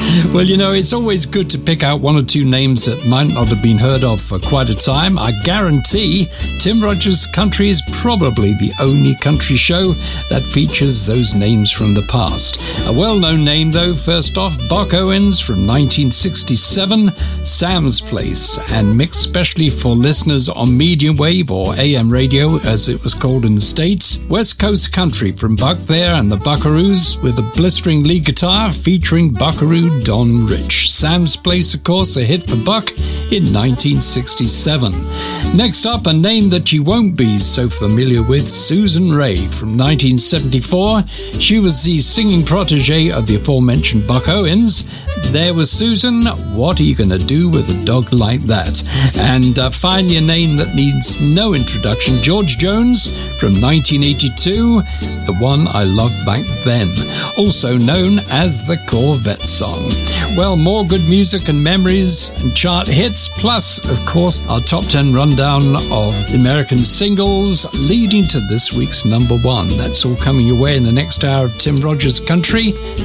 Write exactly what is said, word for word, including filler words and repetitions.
Well, you know, it's always good to pick out one or two names that might not have been heard of for quite a time. I guarantee Tim Rogers Country is probably the only country show that features those names from the past. A well-known name, though, first off, Buck Owens from nineteen sixty-seven, Sam's Place, and mixed specially for listeners on medium wave or A M radio, as it was called in the States. West Coast Country from Buck there and the Buckaroos with a blistering lead guitar featuring Buckaroo Don Rich. Sam's Place, of course, a hit for Buck in nineteen sixty-seven. Next up, a name that you won't be so familiar with, Susan Raye from nineteen seventy-four. She was the singing protege of the aforementioned Buck Owens. There was Susan, What Are You Gonna Do With a Dog Like That? And uh, finally, a name that needs no introduction, George Jones from nineteen eighty-two, the one I loved back then, also known as the Corvette Song. Well, more good music and memories and chart hits, plus, of course, our top ten rundown of American singles leading to this week's number one. That's all coming your way in the next hour of Tim Rogers Country.